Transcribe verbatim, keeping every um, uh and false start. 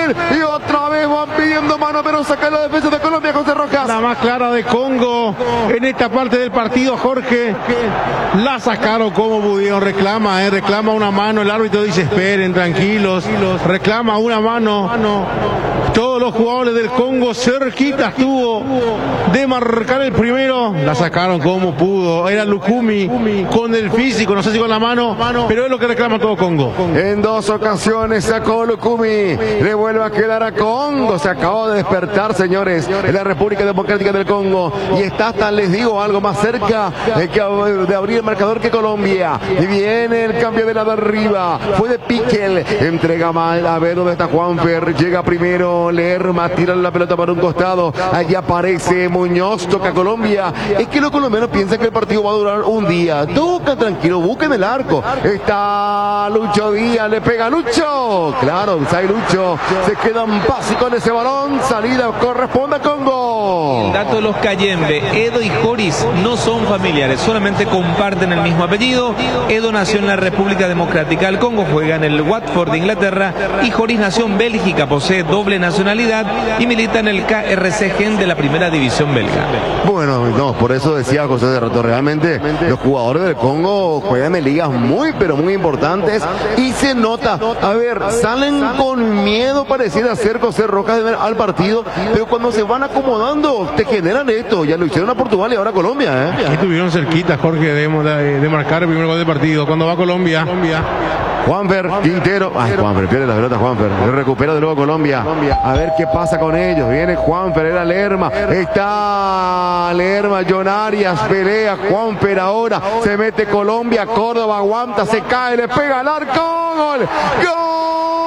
Gol. Y otra vez van pidiendo mano, pero saca la defensa de Colombia, José Rojas. La más clara de Congo en esta parte del partido, Jorge. La sacaron como pudieron. Reclama, eh, reclama una mano. El árbitro dice, esperen, tranquilos. Reclama una mano. Todos los jugadores del Congo cerquita estuvo de marcar el primero. La sacaron como pudo. Era Lukumi con el físico, no sé si con la mano, pero es lo que reclama todo Congo. En dos ocasiones sacó Lukumi. Le vuelve a quedar a Congo. Se acabó de despertar, señores, en la República Democrática del Congo. Y está hasta, les digo, algo más cerca de abrir el marcador que Colombia. Y viene el cambio de lado arriba. Fue de Piquel. Entrega mal. A ver dónde está Juanfer. Llega primero Lerma. Tira la pelota para un costado. Allí aparece Muñoz. Toca Colombia. Es que los colombianos piensan que el partido va a durar un día. Toca tranquilo. Busquen el arco. Está Lucho Díaz. Le pega Lucho. Claro, sai Lucho. Se queda en paz con ese balón. Salida corresponde a Congo. El dato de los Cayembe. Edo y Joris no son familiares. Solamente comparten el mismo apellido. Edo nació en la República Democrática del Congo. Juega en el Watford de Inglaterra. Y Joris nació en Bélgica. Posee doble nacionalidad y milita en el K R C Genk de la primera división belga. Bueno, no, por eso decía José de Rato, realmente los jugadores del Congo juegan en ligas muy, pero muy importantes y se nota, a ver, salen con miedo, pareciera ser José Rojas al partido, pero cuando se van acomodando, te generan esto. Ya lo hicieron a Portugal y ahora a Colombia, ¿eh? Estuvieron cerquita, Jorge, de, de, de marcar el primer gol del partido. Cuando va Colombia, Colombia. Juanfer, Quintero, ay, Juanfer, pierde la pelota Juanfer, recupera de nuevo Colombia, a ver qué pasa con ellos, viene Juanfer, era Lerma, está Lerma, John Arias, pelea, Juanfer ahora, se mete Colombia, Córdoba aguanta, se cae, le pega al arco, gol, gol.